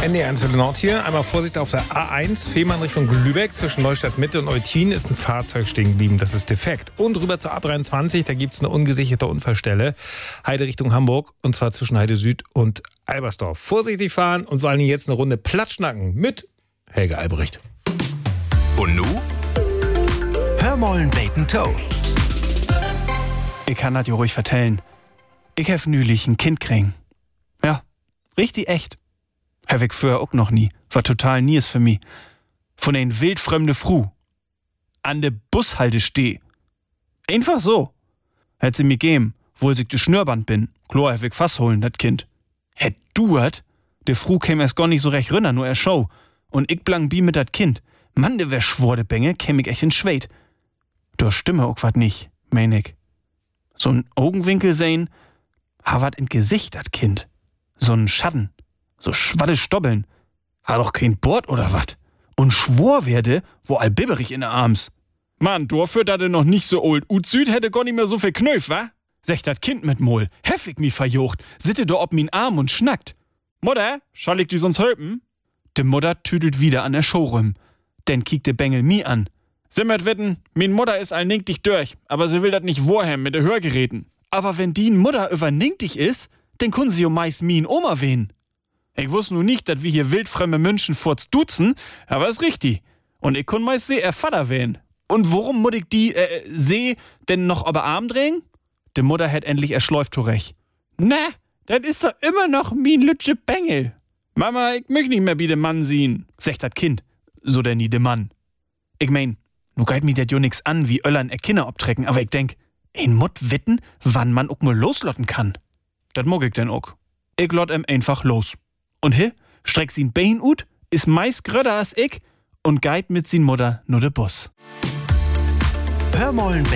NDR1 Viertel Nord hier. Einmal Vorsicht auf der A1, Fehmarn Richtung Lübeck. Zwischen Neustadt Mitte und Eutin ist ein Fahrzeug stehen geblieben. Das ist defekt. Und rüber zur A23, da gibt es eine ungesicherte Unfallstelle. Heide Richtung Hamburg, und zwar zwischen Heide Süd und Albersdorf. Vorsichtig fahren und vor allem jetzt eine Runde Platschnacken mit Helge Albrecht. Und nu? Hör mollen Bacon Toe. Ich kann das ja ruhig vertellen. Ich hef nülich ein Kind kriegen. Ja, richtig echt. Hab ich früher auch noch nie. War total nies für mich. Von ein wildfremde Fru. An de Bushalte steh. Einfach so. Hätt sie mir geben, wohl sich de Schnürband bin. Klar, hab ich Fass holen, dat Kind. Hätt du hat? De Fru käm erst gar nicht so recht rinner, nur er Show. Und ich blang bi mit dat Kind. Mann, de wär schwor de Bänge, käm ich echt in Schweit. Da stimme auch wat nicht, mein ich. So'n Augenwinkel sehen, ha wat in Gesicht, dat Kind. So'n Schatten, so schwadde Stobbeln. Ha doch kein Bord oder wat? Und schwor werde, wo all bibberig in der Arms. Mann, dafür, dat er noch nicht so old Süd hätte gar nicht mehr so viel Knöf, wa? Sech dat Kind mit Mol, heffig mi verjocht, sitte do ob min Arm und schnackt. Mutter, schall ich die sonst hölpen? De Mutter tüdelt wieder an der Showrüm. Denn kiekt de Bengel mi an. Simmert wetten, min Mutter is allnink dich durch, aber sie will dat nicht wohem mit de Hörgeräten. Aber wenn die Mutter übernink dich is, dann kun sie jo meist min Oma wehen. Ich wuss nu nicht, dat wir hier wildfremde München forts duzen, aber is richtig. Und ich kun meist er Vater wehen. Und worum muss ich die, denn noch aber Arm drehen? De Mutter hätt endlich erschläuft zurecht. Na, dat is doch immer noch min lütsche Bengel. Mama, ich möcht nicht mehr bi de Mann sehen, sagt dat Kind. So denn nie de Mann. Ich mein, nu geit mi dat jo nix an, wie Öllern Kinder obtrecken, aber ich denk, ein Mutt witten, wann man auch mal loslotten kann. Dat mag ich denn auch. Ich lot einfach los. Und streck sin Bein ut, is meist gröder als ich und geit mit sin Mutter nur de Bus. Hör mollen